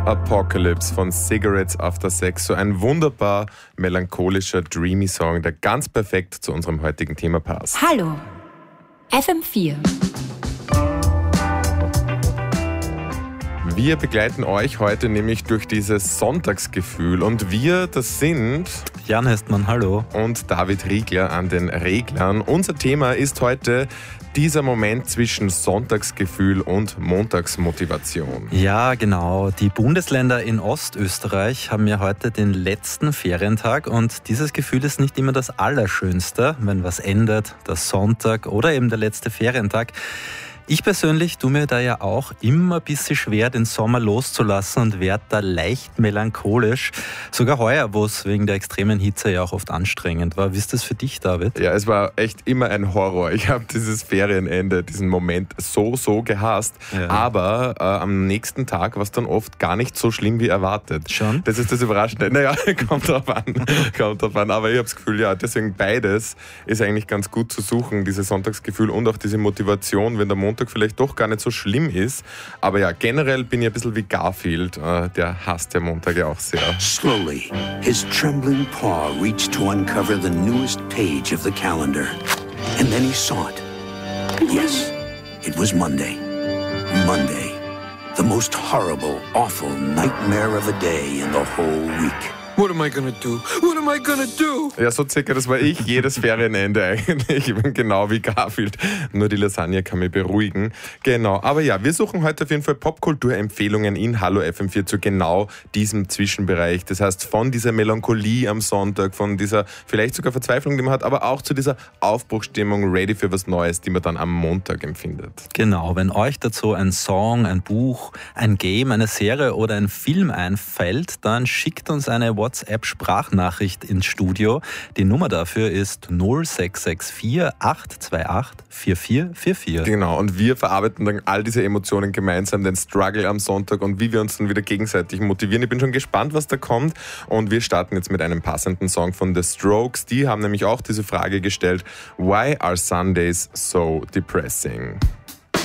Apocalypse von Cigarettes After Sex, so ein wunderbar melancholischer, dreamy Song, der ganz perfekt zu unserem heutigen Thema passt. Hallo, FM4. Wir begleiten euch heute nämlich durch dieses Sonntagsgefühl und wir, das sind Jan Hestmann, hallo. Und David Riegler an den Reglern. Unser Thema ist heute dieser Moment zwischen Sonntagsgefühl und Montagsmotivation. Ja, genau. Die Bundesländer in Ostösterreich haben ja heute den letzten Ferientag und dieses Gefühl ist nicht immer das Allerschönste, wenn was ändert, der Sonntag oder eben der letzte Ferientag. Ich persönlich tue mir da ja auch immer ein bisschen schwer, den Sommer loszulassen und werde da leicht melancholisch. Sogar heuer, wo es wegen der extremen Hitze ja auch oft anstrengend war. Wie ist das für dich, David? Ja, es war echt immer ein Horror. Ich habe dieses Ferienende, diesen Moment so gehasst. Ja. Aber am nächsten Tag war es dann oft gar nicht so schlimm wie erwartet. Schon? Das ist das Überraschende. Naja, kommt drauf an. Aber ich habe das Gefühl, ja, deswegen beides ist eigentlich ganz gut zu suchen. Dieses Sonntagsgefühl und auch diese Motivation, wenn der Montag vielleicht doch gar nicht so schlimm ist. Aber ja, generell bin ich ein bisschen wie Garfield. Der hasst der Montag ja auch sehr. Slowly, his trembling paw reached to uncover the newest page of the calendar. And then he saw it. Yes, it was Monday. Monday. The most horrible, awful nightmare of a day in the whole week. What am I gonna do? What am I gonna do? Ja, so circa, das war ich jedes Ferienende eigentlich. Ich bin genau wie Garfield. Nur die Lasagne kann mich beruhigen. Genau, aber ja, wir suchen heute auf jeden Fall Popkulturempfehlungen in Hallo FM4 zu genau diesem Zwischenbereich. Das heißt, von dieser Melancholie am Sonntag, von dieser vielleicht sogar Verzweiflung, die man hat, aber auch zu dieser Aufbruchsstimmung, ready für was Neues, die man dann am Montag empfindet. Genau, wenn euch dazu ein Song, ein Buch, ein Game, eine Serie oder ein Film einfällt, dann schickt uns eine WhatsApp-Sprachnachricht ins Studio. Die Nummer dafür ist 0664 828 4444. Genau, und wir verarbeiten dann all diese Emotionen gemeinsam, den Struggle am Sonntag und wie wir uns dann wieder gegenseitig motivieren. Ich bin schon gespannt, was da kommt und wir starten jetzt mit einem passenden Song von The Strokes. Die haben nämlich auch diese Frage gestellt: Why are Sundays so depressing?